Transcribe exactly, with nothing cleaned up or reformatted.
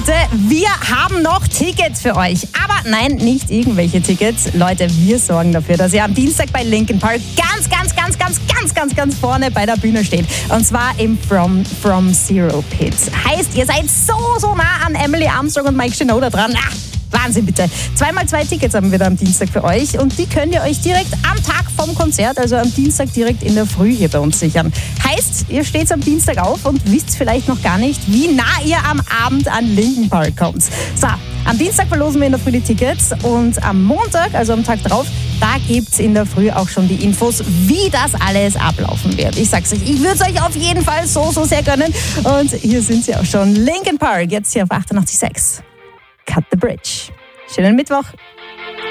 bitte, wir haben noch Tickets für euch. Aber nein, nicht irgendwelche Tickets. Leute, wir sorgen dafür, dass ihr am Dienstag bei Linkin Park ganz, ganz, ganz, ganz, ganz, ganz, ganz vorne bei der Bühne steht. Und zwar im From, From Zero Pit. Heißt, ihr seid so, so nah an Emily Armstrong und Mike Shinoda dran. Ah, Wahnsinn, bitte. Zweimal zwei Tickets haben wir da am Dienstag für euch und die könnt ihr euch direkt am Tag vom Konzert, also am Dienstag direkt in der Früh hier bei uns sichern. Heißt, ihr steht am Dienstag auf und wisst vielleicht noch gar nicht, wie nah ihr am Abend an Linkin Park kommt. So, am Dienstag verlosen wir in der Früh die Tickets und am Montag, also am Tag drauf, da gibt's in der Früh auch schon die Infos, wie das alles ablaufen wird. Ich sag's euch, ich würde es euch auf jeden Fall so, so sehr gönnen. Und hier sind sie auch schon. Linkin Park, jetzt hier auf achtundachtzig Komma sechs. Cut the Bridge. Schönen Mittwoch.